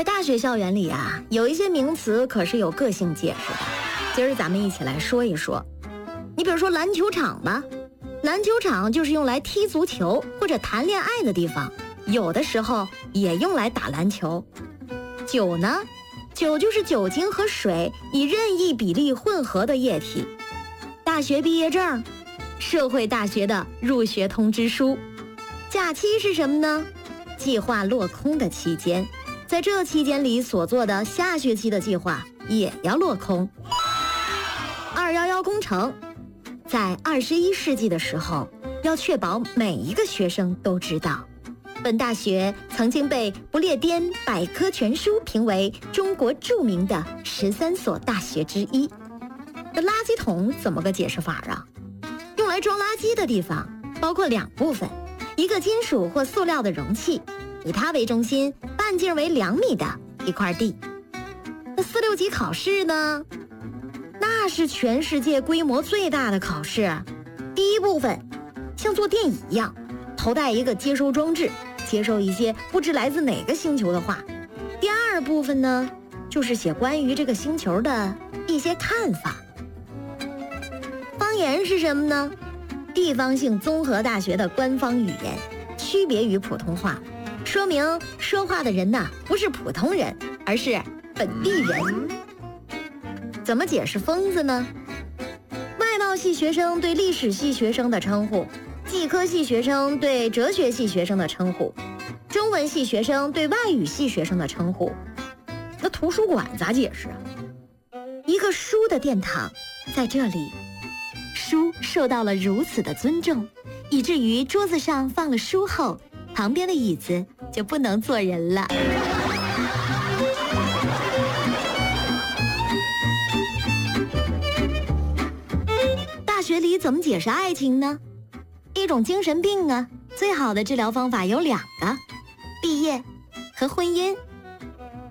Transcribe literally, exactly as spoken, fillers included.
在大学校园里啊，有一些名词可是有个性解释的。今儿咱们一起来说一说。你比如说篮球场吧，篮球场就是用来踢足球或者谈恋爱的地方，有的时候也用来打篮球。酒呢，酒就是酒精和水以任意比例混合的液体。大学毕业证，社会大学的入学通知书。假期是什么呢？计划落空的期间，在这期间里所做的下学期的计划也要落空。二一一工程，在二十一世纪的时候，要确保每一个学生都知道，本大学曾经被不列颠百科全书评为中国著名的十三所大学之一。那垃圾桶怎么个解释法啊？用来装垃圾的地方包括两部分，一个金属或塑料的容器，以它为中心，半径为两米的一块地。那四六级考试呢？那是全世界规模最大的考试。第一部分像做电椅一样，头戴一个接收装置，接收一些不知来自哪个星球的话。第二部分呢，就是写关于这个星球的一些看法。方言是什么呢？地方性综合大学的官方语言，区别于普通话，说明说话的人呐，不是普通人，而是本地人。怎么解释疯子呢？外贸系学生对历史系学生的称呼，技科系学生对哲学系学生的称呼，中文系学生对外语系学生的称呼。那图书馆咋解释啊？一个书的殿堂，在这里，书受到了如此的尊重，以至于桌子上放了书后，旁边的椅子就不能坐人了。大学里怎么解释爱情呢？一种精神病啊，最好的治疗方法有两个：毕业和婚姻。